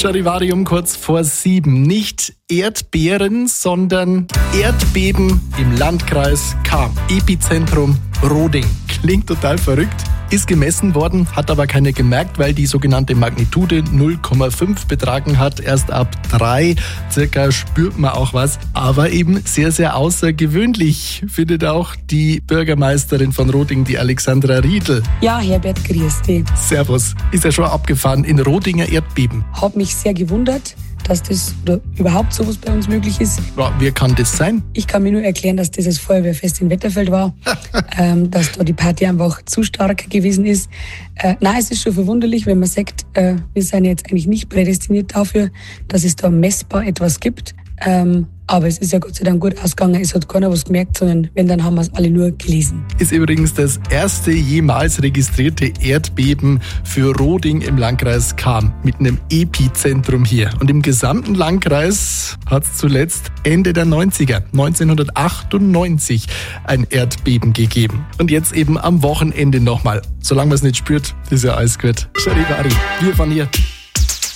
Charivari kurz vor 7. Nicht Erdbeeren, sondern Erdbeben im Landkreis Cham. Epizentrum Roding. Klingt total verrückt. Ist gemessen worden, hat aber keiner gemerkt, weil die sogenannte Magnitude 0,5 betragen hat. Erst ab 3 circa spürt man auch was. Aber eben sehr, sehr außergewöhnlich, findet auch die Bürgermeisterin von Roding, die Alexandra Riedl. Ja, Herbert, grüß dich. Servus. Ist ja schon abgefahren in Rodinger Erdbeben. Hab mich sehr gewundert, dass das oder überhaupt sowas bei uns möglich ist. Ja, wie kann das sein? Ich kann mir nur erklären, dass das Feuerwehrfest in Wetterfeld war, dass da die Party einfach zu stark gewesen ist. Nein, es ist schon verwunderlich, wenn man sagt, wir sind jetzt eigentlich nicht prädestiniert dafür, dass es da messbar etwas gibt. Aber es ist ja Gott sei Dank gut ausgegangen, es hat keiner was gemerkt, sondern wenn, dann haben wir es alle nur gelesen. Ist übrigens das erste jemals registrierte Erdbeben für Roding im Landkreis Cham mit einem Epizentrum hier. Und im gesamten Landkreis hat es zuletzt Ende der 90er, 1998, ein Erdbeben gegeben. Und jetzt eben am Wochenende nochmal. Solange man es nicht spürt, ist ja alles gut. Charivari, wir von hier.